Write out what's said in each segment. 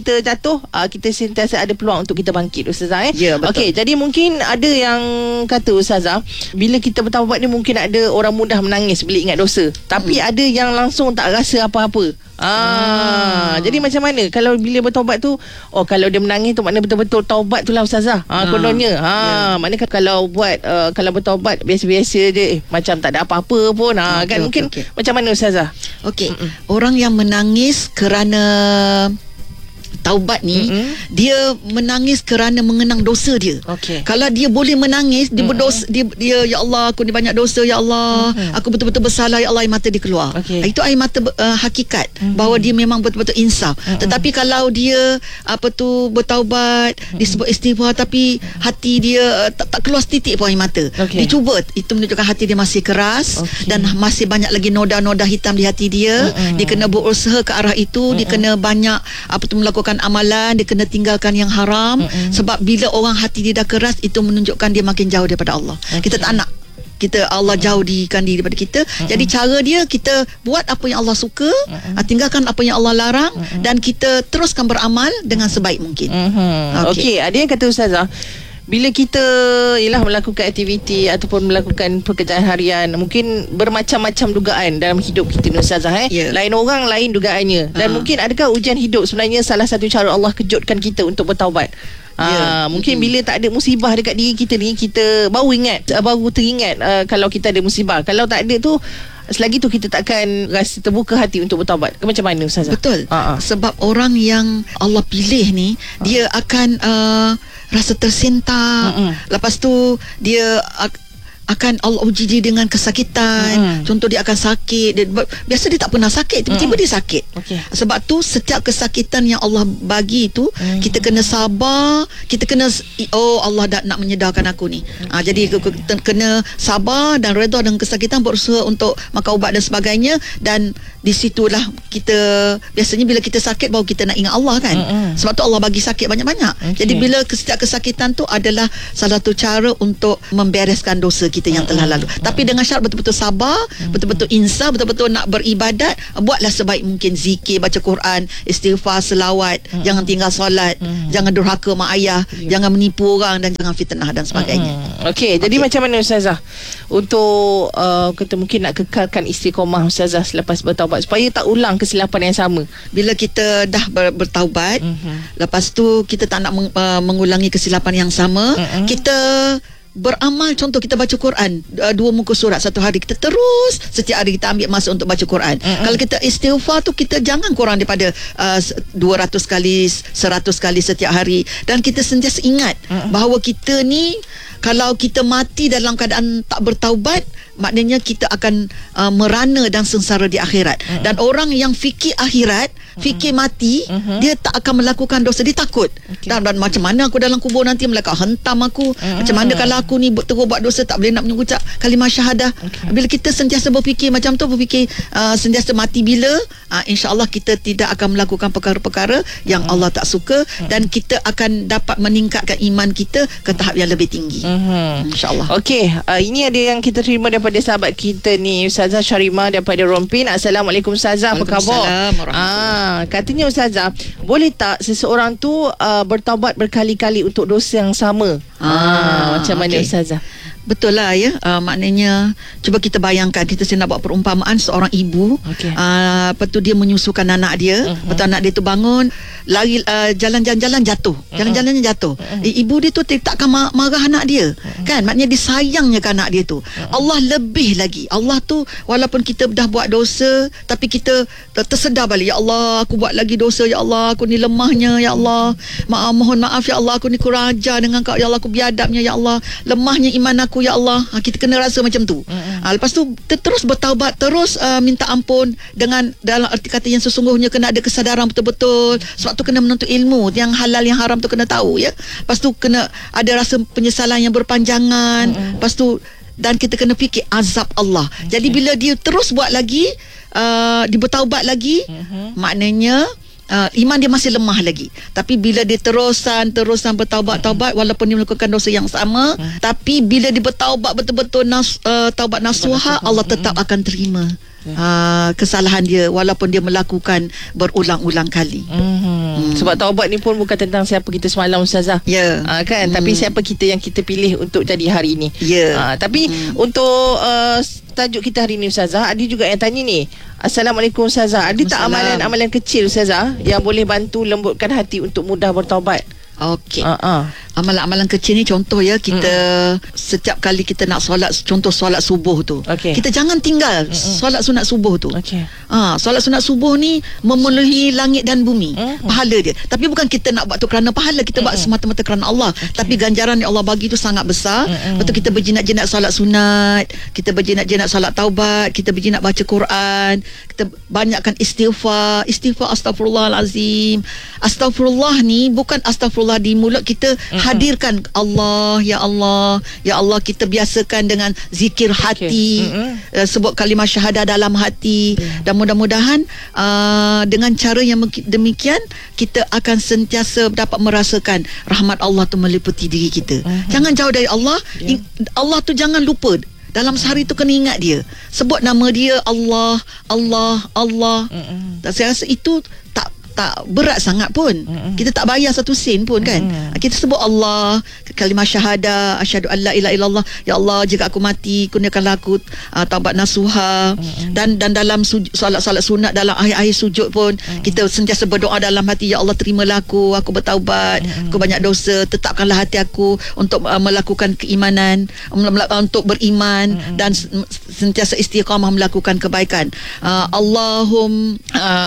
kita jatuh, kita sentiasa ada peluang untuk kita bangkit, Ustazah. Ya, betul. Okey, jadi mungkin ada yang kata, Ustazah, bila kita bertaubat ni mungkin ada orang mudah menangis bila ingat dosa, tapi ada yang langsung tak rasa apa-apa. Jadi macam mana kalau bila bertaubat tu, kalau dia menangis tu maknanya betul-betul taubat tu lah, Ustazah. Kononnya. Maknanya kalau buat kalau bertaubat biasa-biasa je, macam tak ada apa-apa pun, kan mungkin macam mana, Ustazah? Okey. Orang yang menangis kerana taubat ni, dia menangis kerana mengenang dosa dia. Kalau dia boleh menangis, dia berdosa, dia ya Allah, aku ni banyak dosa, ya Allah, aku betul-betul bersalah, ya Allah, air mata dia keluar. Itu air mata hakikat bahawa dia memang betul-betul insaf. Tetapi kalau dia bertaubat, disebut istighfar, tapi hati dia tak keluar setitik pun air mata, dia cuba, itu menunjukkan hati dia masih keras, dan masih banyak lagi noda-noda hitam di hati dia. Dia kena berusaha ke arah itu, dia kena banyak melakukan amalan, dia kena tinggalkan yang haram. Sebab bila orang hati dia dah keras, itu menunjukkan dia makin jauh daripada Allah. Kita tak nak Allah jauhkan diri daripada kita. Jadi cara dia, kita buat apa yang Allah suka, tinggalkan apa yang Allah larang, dan kita teruskan beramal dengan sebaik mungkin. Okey, ada yang kata, Ustazah, bila kita melakukan aktiviti ataupun melakukan pekerjaan harian, mungkin bermacam-macam dugaan dalam hidup kita ni, Ustazah. Lain orang, lain dugaannya. Dan mungkin adakah ujian hidup sebenarnya salah satu cara Allah kejutkan kita untuk bertaubat? Mungkin bila tak ada musibah dekat diri kita ni, kita baru teringat kalau kita ada musibah. Kalau tak ada tu, selagi tu kita takkan rasa terbuka hati untuk bertaubat. Macam mana, Ustazah? Betul. Sebab orang yang Allah pilih ni, dia akan rasa tersentak. Lepas tu dia akan Allah uji dia dengan kesakitan. Contoh, dia akan sakit. Biasa dia tak pernah sakit, tiba-tiba dia sakit. Sebab tu setiap kesakitan yang Allah bagi itu, kita kena sabar. Kita kena, Allah dah nak menyedarkan aku ni. Jadi kita kena sabar dan redha dengan kesakitan, berusaha untuk makan ubat dan sebagainya. Dan di situlah kita, biasanya bila kita sakit baru kita nak ingat Allah, kan. Sebab tu Allah bagi sakit banyak-banyak. Jadi bila setiap kesakitan tu adalah salah satu cara untuk membereskan dosa kita yang telah lalu. Tapi dengan syarat betul-betul sabar, betul-betul insaf, betul-betul nak beribadat. Buatlah sebaik mungkin zikir, baca Quran, istighfar, selawat, jangan tinggal solat, jangan durhaka mak ayah, jangan menipu orang, dan jangan fitnah dan sebagainya. Jadi macam mana, Ustazah, untuk kita mungkin nak kekalkan istiqomah, Ustazah, selepas bertaubat, supaya tak ulang kesilapan yang sama? Bila kita dah bertaubat, lepas tu kita tak nak mengulangi kesilapan yang sama, kita beramal. Contoh, kita baca Quran 2 muka surat satu hari, kita terus setiap hari kita ambil masa untuk baca Quran. Kalau kita istighfar tu, kita jangan kurang daripada 200 kali, 100 kali setiap hari. Dan kita sentiasa ingat bahawa kita ni, kalau kita mati dalam keadaan tak bertaubat, maknanya kita akan merana dan sengsara di akhirat. Dan orang yang fikir akhirat, fikir mati, dia tak akan melakukan dosa. Dia takut. Dan macam mana aku dalam kubur nanti, malaikat hentam aku. Macam mana kalau aku ni terus buat dosa, tak boleh nak mengucap kalimah syahadah. Bila kita sentiasa berfikir macam tu, berfikir sentiasa mati bila, insya-Allah kita tidak akan melakukan perkara-perkara yang Allah tak suka, dan kita akan dapat meningkatkan iman kita ke tahap yang lebih tinggi. InsyaAllah. Okey, ini ada yang kita terima daripada sahabat kita ni, Ustazah Syarimah daripada Rompin. Assalamualaikum, Ustazah, apa khabar? Katanya, Ustazah, boleh tak seseorang tu bertaubat berkali-kali untuk dosa yang sama? Macam mana, Ustazah? Betul lah, ya. Maknanya, cuba kita bayangkan, kita nak buat perumpamaan seorang ibu. Lepas tu dia menyusukan anak dia. Lepas tu anak dia tu bangun, lari, jalan-jalan jatuh. Jalan-jalannya jatuh. Ibu dia tu takkan marah anak dia, kan? Maknanya dia sayangnya ke anak dia tu. Allah lebih lagi. Allah tu, walaupun kita dah buat dosa, tapi kita tersedar balik, ya Allah, aku buat lagi dosa, ya Allah, aku ni lemahnya, ya Allah, mohon maaf, ya Allah, aku ni kurang ajar dengan kau, ya Allah, aku biadabnya, ya Allah, lemahnya iman aku, ya Allah. Kita kena rasa macam tu. Lepas tu terus bertaubat, terus minta ampun, dengan dalam arti kata yang sesungguhnya kena ada kesadaran betul-betul. Sebab tu kena menuntut ilmu, yang halal yang haram tu kena tahu, ya. Lepas tu kena ada rasa penyesalan yang berpanjangan. Lepas tu, dan kita kena fikir azab Allah. Jadi bila dia terus buat lagi, dia bertaubat lagi, maknanya iman dia masih lemah lagi. Tapi bila dia terusan bertaubat, walaupun dia melakukan dosa yang sama, tapi bila dia bertaubat betul-betul taubat nasuha, Allah tetap akan terima kesalahan dia, walaupun dia melakukan berulang-ulang kali. Sebab taubat ni pun bukan tentang siapa kita semalam Ustazah. Kan? Tapi siapa kita yang kita pilih untuk jadi hari ni. Tapi untuk tajuk kita hari ni Ustazah, ada juga yang tanya ni. Assalamualaikum Ustazah, ada tak amalan-amalan kecil Ustazah yang boleh bantu lembutkan hati untuk mudah bertaubat? Okey. Amalan-amalan kecil ni contoh ya, kita setiap kali kita nak solat, contoh solat subuh tu, kita jangan tinggal solat sunat subuh tu. Solat sunat subuh ni memenuhi langit dan bumi, pahala dia. Tapi bukan kita nak buat tu kerana pahala, kita buat semata-mata kerana Allah. Tapi ganjaran yang Allah bagi tu sangat besar. Betul, kita berjinak-jinak solat sunat, kita berjinak-jinak solat taubat, kita berjinak baca Quran, kita banyakkan istighfar. Astagfirullahalazim. Astagfirullah ni bukan astagfirullah di mulut kita, hadirkan Allah, ya Allah, ya Allah, kita biasakan dengan zikir hati, sebut kalimah syahadah dalam hati, dan mudah-mudahan dengan cara yang demikian kita akan sentiasa dapat merasakan rahmat Allah tu meliputi diri kita. Jangan jauh dari Allah. Allah tu jangan lupa. Dalam sehari tu kena ingat dia, sebut nama dia, Allah, Allah, Allah. Saya rasa itu tak berat sangat pun. Kita tak bayar satu sen pun kan. Kita sebut Allah, kalimah syahadah, asyhadu an la ilaha illallah, ya Allah, jika aku mati kurniakanlah aku taubat nasuha. Dan dalam solat-solat sunat, dalam akhir-akhir sujud pun kita sentiasa berdoa dalam hati, ya Allah, terimalah aku bertaubat, aku banyak dosa, tetapkanlah hati aku untuk melakukan keimanan, untuk beriman, dan sentiasa istiqamah melakukan kebaikan. Allahum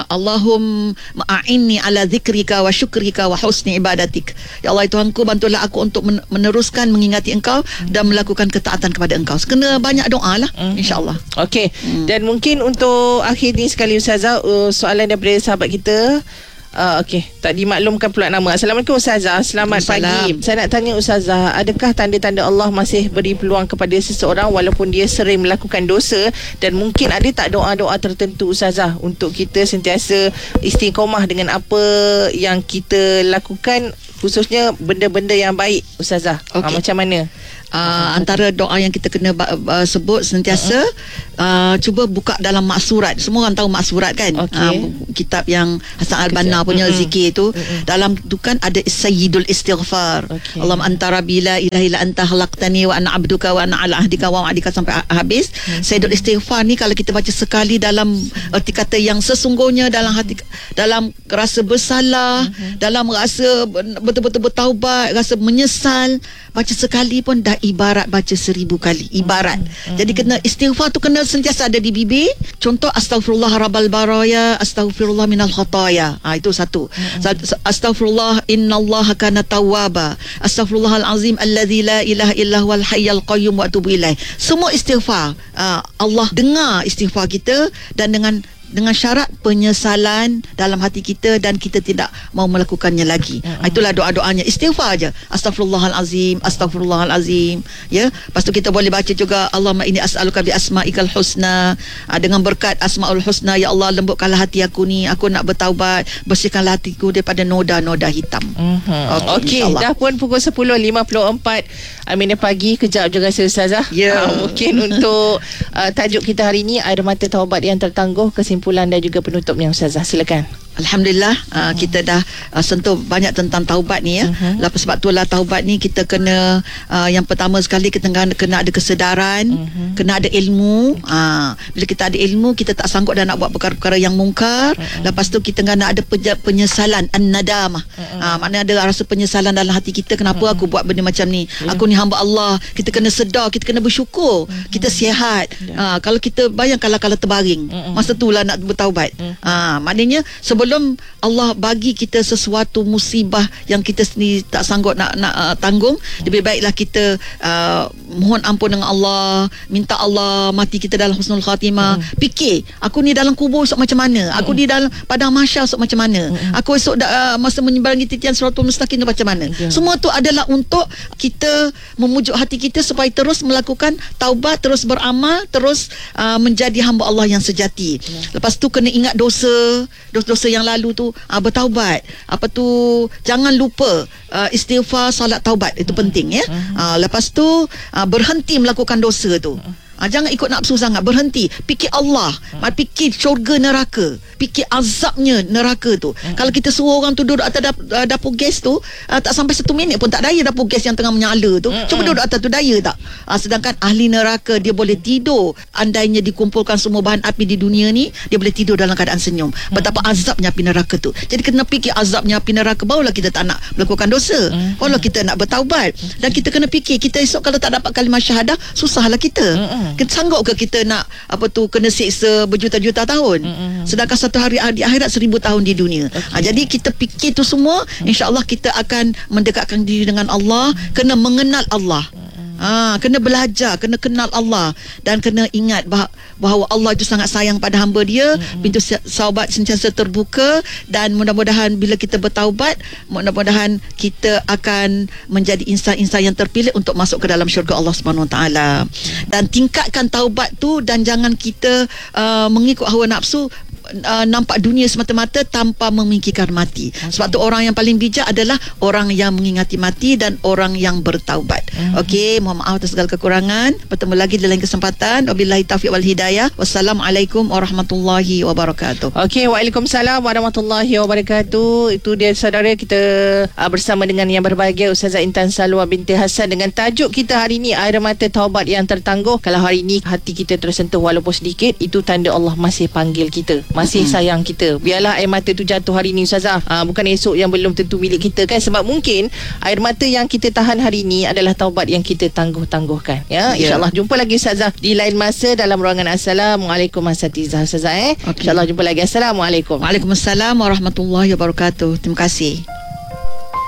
a'inni ala zikrika wa syukrika wa husni ibadatik. Ya Allah, Tuhanku, bantulah aku untuk meneruskan mengingati Engkau dan melakukan ketaatan kepada Engkau. Kena banyak doa lah, insyaAllah. Okey. Dan mungkin untuk akhir ni sekali Ustazah, soalan daripada sahabat kita. Okey, tak dimaklumkan pula nama. Assalamualaikum Ustazah, selamat pagi. Saya nak tanya Ustazah, adakah tanda-tanda Allah masih beri peluang kepada seseorang walaupun dia sering melakukan dosa, dan mungkin ada tak doa-doa tertentu Ustazah untuk kita sentiasa istiqomah dengan apa yang kita lakukan, khususnya benda-benda yang baik Ustazah? Macam mana? Antara doa yang kita kena sebut sentiasa, cuba buka dalam maksurat. Semua orang tahu maksurat kan, kitab yang Hasan Al-Banna punya zikir tu. Dalam tu kan ada sayyidul istighfar, Allahumma anta rabbi la ilaha illa anta khalaqtani wa ana abduka wa ana ala ahdika wa wa'dika, sampai habis. Sayyidul istighfar ni kalau kita baca sekali dalam erti kata yang sesungguhnya, dalam hati, dalam rasa bersalah, dalam rasa betul-betul bertaubat, rasa menyesal, baca sekali pun dah ibarat baca 1000 kali. Ibarat. Jadi kena istighfar tu kena sentiasa ada di bibir. Contoh, astaghfirullah rabbal baraya, astaghfirullah minal khataya. Itu satu. Astaghfirullah innallaha kana tawwaba, astaghfirullahalazim alladzi la ilaha illa huwal hayyul qayyum wa atubu ilaih. Semua istighfar. Allah dengar istighfar kita, dan dengan syarat penyesalan dalam hati kita dan kita tidak mau melakukannya lagi. Itulah doa-doanya, istighfar aja. Astaghfirullahalazim, astaghfirullahalazim. Ya, lepas tu kita boleh baca juga, Allahumma inni as'aluka bi asma'ikal husna, dengan berkat asmaul husna, ya Allah, lembutkanlah hati aku ni, aku nak bertaubat, bersihkanlah hatiku daripada noda-noda hitam. Okey, dah pun pukul 10.54 Aminah pagi, kejap je rasa Ustazah. Mungkin untuk tajuk kita hari ni, air mata taubat yang tertangguh, kesimpulan dan juga penutupnya Ustazah, silakan. Alhamdulillah, kita dah sentuh banyak tentang taubat ni ya. Lepas sebab itulah taubat ni kita kena, yang pertama sekali kita kena ada kesedaran, kena ada ilmu. Bila kita ada ilmu, kita tak sanggup dah nak buat perkara-perkara yang mungkar. Lepas tu kita kena ada penyesalan, an-nadamah. Maknanya ada rasa penyesalan dalam hati kita, kenapa aku buat benda macam ni, aku ni hamba Allah. Kita kena sedar, kita kena bersyukur, kita sihat. Kalau kita bayangkanlah kalau terbaring, masa itulah nak bertaubat. Maknanya sebelum Allah bagi kita sesuatu musibah yang kita sendiri tak sanggup nak tanggung, lebih baiklah kita mohon ampun dengan Allah, minta Allah mati kita dalam husnul khatimah. Fikir, aku ni dalam kubur esok macam mana, aku di dalam padang mahsyar esok macam mana, aku esok masa menyeberangi titian siratul mustaqim macam mana. Semua tu adalah untuk kita memujuk hati kita supaya terus melakukan taubat, terus beramal, terus menjadi hamba Allah yang sejati. Lepas tu kena ingat dosa yang lalu tu, bertaubat. Apa tu, jangan lupa istighfar, solat taubat, itu penting ya. Lepas tu berhenti melakukan dosa tu. Jangan ikut nafsu sangat. Berhenti. Fikir Allah. Fikir syurga neraka. Fikir azabnya neraka tu. Kalau kita suruh orang tu duduk atas dapur gas tu, tak sampai 1 minit pun tak daya dapur gas yang tengah menyala tu. Cuba duduk atas tu, daya tak? Sedangkan ahli neraka, dia boleh tidur. Andainya dikumpulkan semua bahan api di dunia ni, dia boleh tidur dalam keadaan senyum. Betapa azabnya api neraka tu. Jadi kena fikir azabnya api neraka, barulah kita tak nak melakukan dosa. Barulah kita nak bertaubat. Dan kita kena fikir, kita esok kalau tak dapat kalimah syahadah, susahlah kita. Sanggup ke kita nak kena siksa berjuta-juta tahun? Sedangkan satu hari di akhirat 1000 tahun di dunia. Jadi kita fikir tu semua, insya-Allah kita akan mendekatkan diri dengan Allah. Kena mengenal Allah. Kena belajar, kena kenal Allah, dan kena ingat bahawa Allah itu sangat sayang pada hamba dia. Pintu taubat sentiasa terbuka, dan mudah-mudahan bila kita bertaubat, mudah-mudahan kita akan menjadi insan-insan yang terpilih untuk masuk ke dalam syurga Allah Subhanahu Wa Taala. Dan tingkatkan taubat tu, dan jangan kita mengikut hawa nafsu, nampak dunia semata-mata tanpa memikirkan mati. Sebab tu orang yang paling bijak adalah orang yang mengingati mati dan orang yang bertaubat. Okey, mohon maaf atas segala kekurangan. Bertemu lagi di lain kesempatan. Wabillahi taufiq wal hidayah. Wassalamualaikum warahmatullahi wabarakatuh. Okey, waalaikumsalam warahmatullahi wabarakatuh. Itu dia saudara, kita bersama dengan yang berbahagia Ustazah Intan Salwa binti Hasan dengan tajuk kita hari ini, air mata taubat yang tertangguh. Kalau hari ini hati kita tersentuh walaupun sedikit, itu tanda Allah masih panggil kita, masih sayang kita. Biarlah air mata tu jatuh hari ni Ustazah, bukan esok yang belum tentu milik kita kan. Sebab mungkin air mata yang kita tahan hari ni adalah taubat yang kita tangguh-tangguhkan. InsyaAllah jumpa lagi Ustazah di lain masa dalam ruangan Assalamualaikum Asatizah Ustazah. InsyaAllah jumpa lagi. Assalamualaikum. Waalaikumsalam warahmatullahi wabarakatuh. Terima kasih.